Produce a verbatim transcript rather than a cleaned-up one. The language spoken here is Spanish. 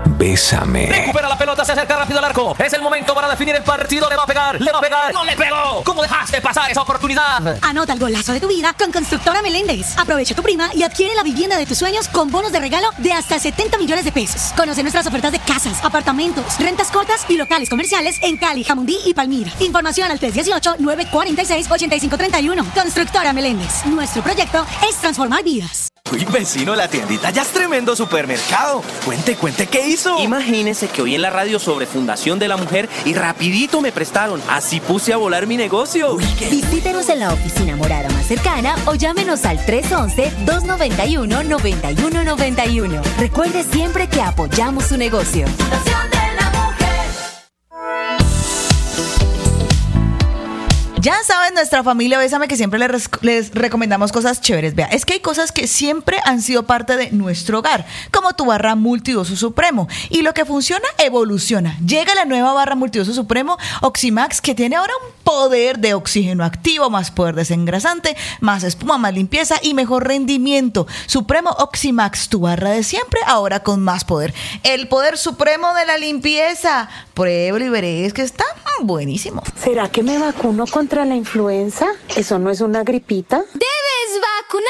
Bésame. Recupera la pelota, se acerca rápido al arco. Es el momento para definir el partido. Le va a pegar, le va a pegar. ¡No le pegó! ¿Cómo dejaste pasar esa oportunidad? Anota el golazo de tu vida con Constructora Meléndez. Aprovecha tu prima y adquiere la vivienda de tus sueños con bonos de regalo de hasta setenta millones de pesos. Conoce nuestras ofertas de casas, apartamentos, rentas cortas y locales comerciales en Cali, Jamundí y Palmira. Información al tres uno ocho, nueve cuatro seis, ocho cinco tres uno. Constructora Meléndez. Nuestro proyecto es transformar vidas. Uy, vecino, la tiendita ya es tremendo supermercado. Cuente, cuente, ¿qué hizo? Imagínese que oí en la radio sobre Fundación de la Mujer y rapidito me prestaron. Así puse a volar mi negocio. Uy, ¿qué? Visítenos en la oficina morada más cercana o llámenos al tres once, dos noventa y uno, noventa y uno noventa y uno. Recuerde siempre que apoyamos su negocio. Fundación de la Mujer. Ya saben, nuestra familia Bésame, que siempre les, les recomendamos cosas chéveres. Vea, es que hay cosas que siempre han sido parte de nuestro hogar, como tu barra multiuso supremo. Y lo que funciona, evoluciona. Llega la nueva barra multiuso supremo Oximax, que tiene ahora un poder de oxígeno activo, más poder desengrasante, más espuma, más limpieza y mejor rendimiento. Supremo Oximax, tu barra de siempre, ahora con más poder. El poder supremo de la limpieza. Pruébelo y veréis que está buenísimo. ¿Será que me vacuno contra la influenza? ¿Eso no es una gripita? De